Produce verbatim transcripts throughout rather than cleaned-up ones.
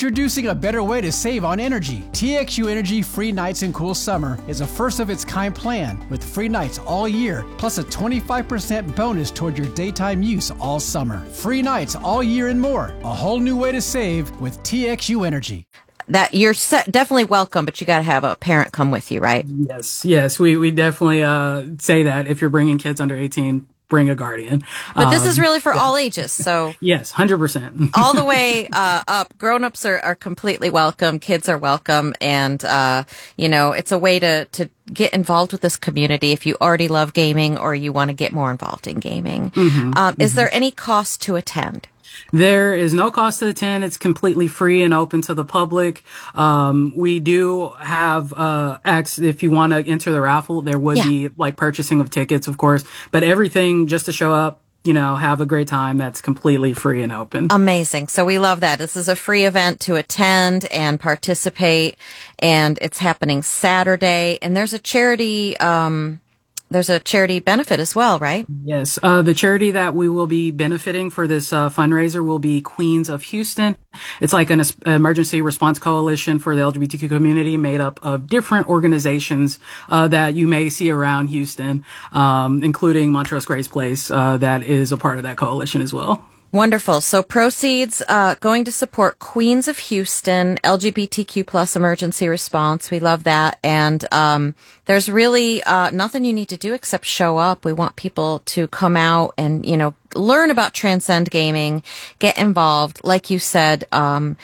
Introducing a better way to save on energy. T X U Energy Free Nights and Cool Summer is a first-of-its-kind plan with free nights all year, plus a twenty-five percent bonus toward your daytime use all summer. Free nights all year and more. A whole new way to save with T X U Energy. That you're set, definitely welcome, but you got to have a parent come with you, right? Yes, yes, we we definitely uh, say that if you're bringing kids under eighteen, bring a guardian. But this um, is really for yeah. all ages, so yes, one hundred percent. all the way uh, up. Grown-ups are, are completely welcome. Kids are welcome, and uh, you know, it's a way to to get involved with this community if you already love gaming or you want to get more involved in gaming. Mm-hmm, um, mm-hmm. Is there any cost to attend? There is no cost to attend. It's completely free and open to the public. Um, we do have, uh, acts, if you want to enter the raffle, there would yeah. be like purchasing of tickets, of course, but everything just to show up, you know, have a great time. That's completely free and open. Amazing. So we love that. This is a free event to attend and participate, and it's happening Saturday, and there's a charity, um, There's a charity benefit as well, right? Yes. Uh, the charity that we will be benefiting for this uh, fundraiser will be Queens of Houston. It's like an uh, emergency response coalition for the L G B T Q community made up of different organizations uh, that you may see around Houston, um, including Montrose Grace Place, uh, that is a part of that coalition as well. Wonderful. So proceeds uh going to support Queens of Houston, L G B T Q plus emergency response. We love that. And um there's really uh nothing you need to do except show up. We want people to come out and, you know, learn about Transcend Gaming, get involved. Like you said, um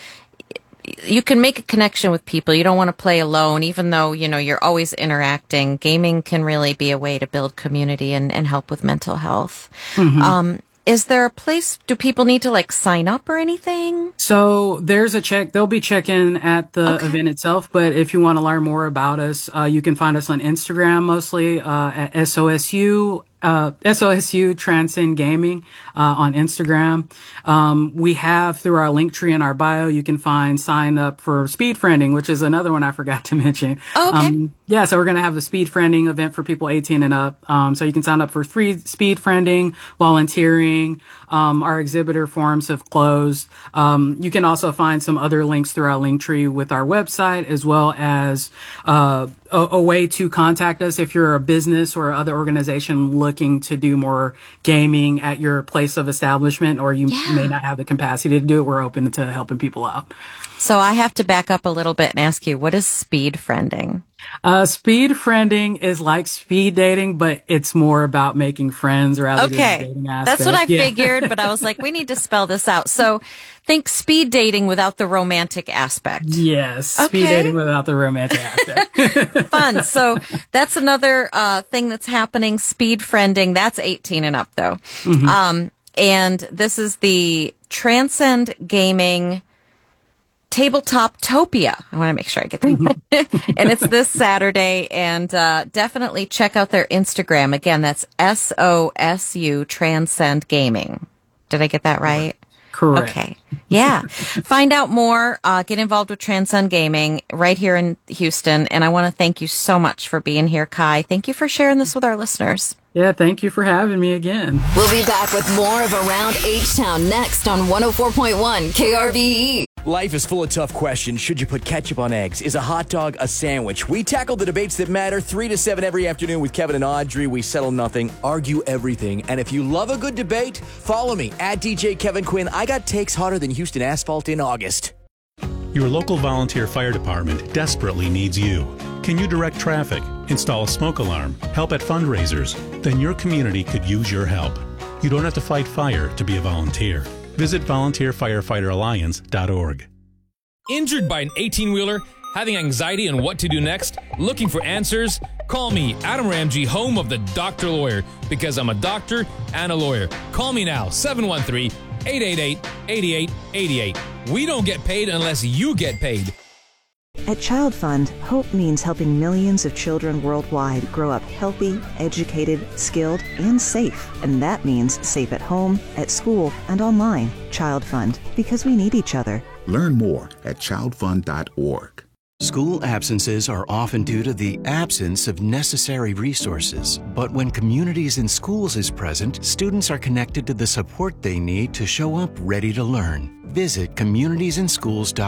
you can make a connection with people. You don't want to play alone, even though, you know, you're always interacting. Gaming can really be a way to build community and, and help with mental health. Mm-hmm. Um Is there a place, do people need to like sign up or anything? So there's a check, there'll be check-in at the okay. event itself, but if you want to learn more about us, uh, you can find us on Instagram mostly, uh, at S O S U, uh, S O S U Transcend Gaming, uh, on Instagram. Um, we have through our link tree in our bio, you can find sign up for speed friending, which is another one I forgot to mention. Oh, okay. Um, yeah, so we're going to have a speed friending event for people eighteen and up. Um, so you can sign up for free speed friending, volunteering. Um, our exhibitor forums have closed. Um, you can also find some other links through our link tree with our website, as well as, uh, a, a way to contact us if you're a business or other organization looking to do more gaming at your place of establishment, or you yeah. may not have the capacity to do it. We're open to helping people out. So I have to back up a little bit and ask you, what is speed friending? Uh, speed friending is like speed dating, but it's more about making friends rather okay. than the dating aspect. That's what I yeah. figured, but I was like, we need to spell this out. So think speed dating without the romantic aspect. Yes, okay. speed dating without the romantic aspect. Fun. So that's another uh, thing that's happening, speed friending. That's eighteen and up, though. Mm-hmm. Um, and this is the Transcend Gaming Tabletop Topia. I want to make sure I get that. And it's this Saturday, and uh, definitely check out their Instagram. Again, that's S O S U Transcend Gaming. Did I get that right? Correct. Okay. Yeah. Find out more. Uh, get involved with Transcend Gaming right here in Houston. And I want to thank you so much for being here, Kai. Thank you for sharing this with our listeners. Yeah, thank you for having me again. We'll be back with more of Around H-Town next on one oh four point one K R V E. Life is full of tough questions. Should you put ketchup on eggs? Is a hot dog a sandwich? We tackle the debates that matter three to seven every afternoon with Kevin and Audrey. We settle nothing, argue everything. And if you love a good debate, follow me at D J Kevin Quinn. I got takes hotter than Houston asphalt in August. Your local volunteer fire department desperately needs you. Can you direct traffic, install a smoke alarm, help at fundraisers? Then your community could use your help. You don't have to fight fire to be a volunteer. Visit volunteer firefighter alliance dot org. Injured by an eighteen-wheeler? Having anxiety on what to do next? Looking for answers? Call me, Adam Ramsey, home of the Doctor Lawyer, because I'm a doctor and a lawyer. Call me now, seven one three, eight eight eight, eight eight eight eight. We don't get paid unless you get paid. At Child Fund, hope means helping millions of children worldwide grow up healthy, educated, skilled, and safe. And that means safe at home, at school, and online. Child Fund, because we need each other. Learn more at child fund dot org. School absences are often due to the absence of necessary resources. But when Communities in Schools is present, students are connected to the support they need to show up ready to learn. Visit communities in schools dot org.